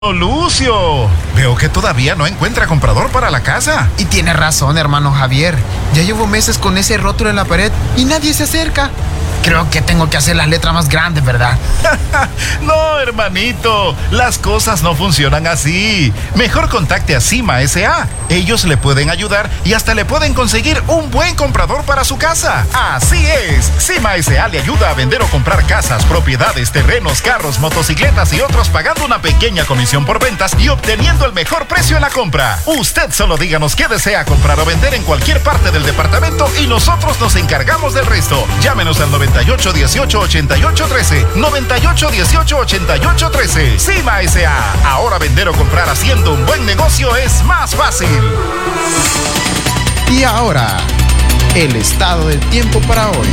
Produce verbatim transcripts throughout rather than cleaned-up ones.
Oh, Lucio, veo que todavía no encuentra comprador para la casa. Y tiene razón, hermano Javier. Ya llevo meses con ese rótulo en la pared y nadie se acerca. Creo que tengo que hacer las letras más grandes, ¿verdad? No, hermanito, las cosas no funcionan así. Mejor contacte a Cima S A. Ellos le pueden ayudar y hasta le pueden conseguir un buen comprador para su casa. Así es, Cima S A le ayuda a vender o comprar casas, propiedades, terrenos, carros, motocicletas y otros pagando una pequeña comisión por ventas y obteniendo el mejor precio en la compra. Usted solo díganos qué desea comprar o vender en cualquier parte del departamento y nosotros nos encargamos del resto. Llámenos al noventa y ocho dieciocho ochenta y ocho trece, noventa y ocho dieciocho ochenta y ocho trece. Cima S A. Ahora vender o comprar haciendo un buen negocio es más fácil. Y ahora, el estado del tiempo para hoy.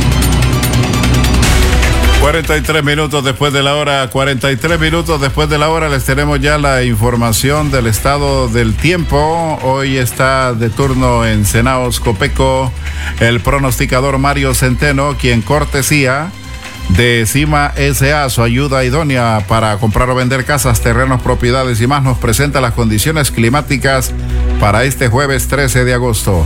cuarenta y tres minutos después de la hora, cuarenta y tres minutos después de la hora les tenemos ya la información del estado del tiempo. Hoy está de turno en Senaos Copeco el pronosticador Mario Centeno, quien cortesía de Cima S A, su ayuda idónea para comprar o vender casas, terrenos, propiedades y más, nos presenta las condiciones climáticas para este jueves trece de agosto.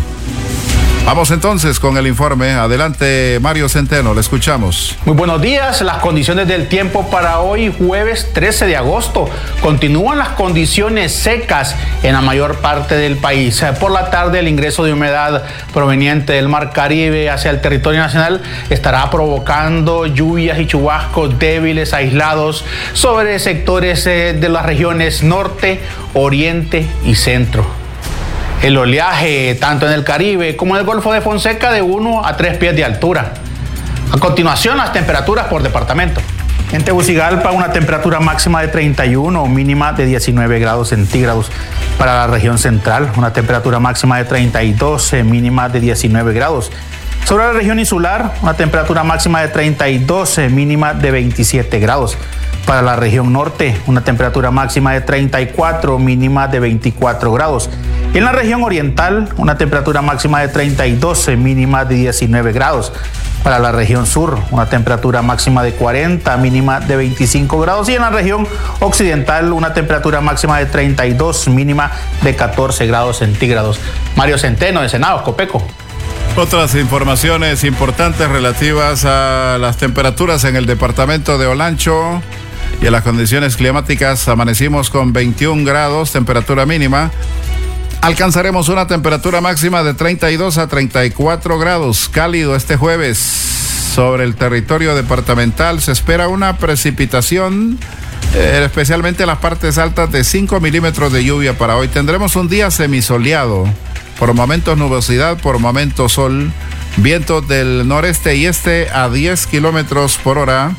Vamos entonces con el informe. Adelante, Mario Centeno, le escuchamos. Muy buenos días. Las condiciones del tiempo para hoy, jueves trece de agosto. Continúan las condiciones secas en la mayor parte del país. Por la tarde, el ingreso de humedad proveniente del Mar Caribe hacia el territorio nacional estará provocando lluvias y chubascos débiles, aislados, sobre sectores de las regiones norte, oriente y centro. El oleaje, tanto en el Caribe como en el Golfo de Fonseca, de uno a tres pies de altura. A continuación, las temperaturas por departamento. En Tegucigalpa, una temperatura máxima de treinta y uno, mínima de diecinueve grados centígrados. Para la región central, una temperatura máxima de treinta y dos, mínima de diecinueve grados. Sobre la región insular, una temperatura máxima de treinta y dos, mínima de veintisiete grados. Para la región norte, una temperatura máxima de treinta y cuatro, mínima de veinticuatro grados. Y en la región oriental, una temperatura máxima de treinta y dos, mínima de diecinueve grados. Para la región sur, una temperatura máxima de cuarenta, mínima de veinticinco grados. Y en la región occidental, una temperatura máxima de treinta y dos, mínima de catorce grados centígrados. Mario Centeno, de Senaos Copeco. Otras informaciones importantes relativas a las temperaturas en el departamento de Olancho y a las condiciones climáticas. Amanecimos con veintiún grados, temperatura mínima. Alcanzaremos una temperatura máxima de treinta y dos a treinta y cuatro grados. Cálido este jueves. Sobre el territorio departamental se espera una precipitación, eh, especialmente en las partes altas, de cinco milímetros de lluvia para hoy. Tendremos un día semisoleado. Por momentos nubosidad, por momentos sol. Vientos del noreste y este a diez kilómetros por hora.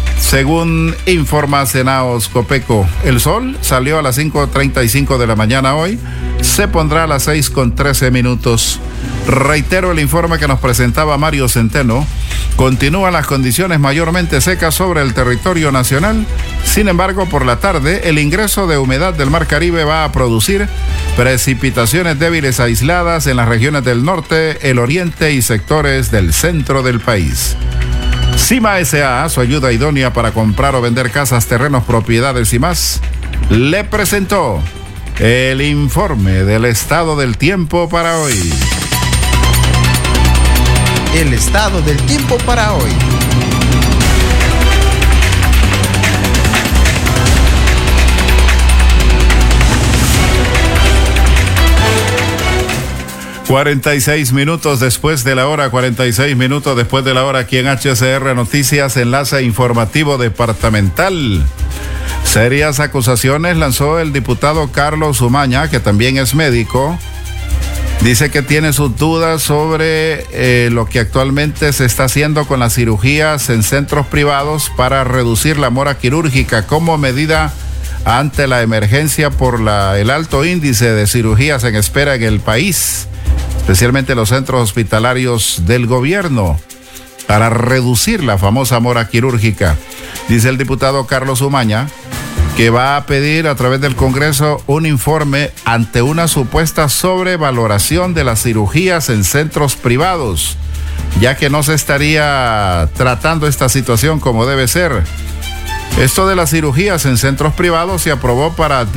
Según informa Senaos Copeco, el sol salió a las cinco treinta y cinco de la mañana hoy, se pondrá a las seis con trece minutos. Reitero el informe que nos presentaba Mario Centeno. Continúan las condiciones mayormente secas sobre el territorio nacional. Sin embargo, por la tarde, el ingreso de humedad del Mar Caribe va a producir precipitaciones débiles aisladas en las regiones del norte, el oriente y sectores del centro del país. Cima S A, su ayuda idónea para comprar o vender casas, terrenos, propiedades y más, le presentó el informe del estado del tiempo para hoy. El estado del tiempo para hoy. cuarenta y seis minutos después de la hora, cuarenta y seis minutos después de la hora, aquí en H C R Noticias, enlace informativo departamental. Serias acusaciones lanzó el diputado Carlos Umaña, que también es médico. Dice que tiene sus dudas sobre eh, lo que actualmente se está haciendo con las cirugías en centros privados para reducir la mora quirúrgica como medida ante la emergencia por la, el alto índice de cirugías en espera en el país, especialmente los centros hospitalarios del gobierno, para reducir la famosa mora quirúrgica. Dice el diputado Carlos Umaña que va a pedir a través del Congreso un informe ante una supuesta sobrevaloración de las cirugías en centros privados, ya que no se estaría tratando esta situación como debe ser. Esto de las cirugías en centros privados se aprobó para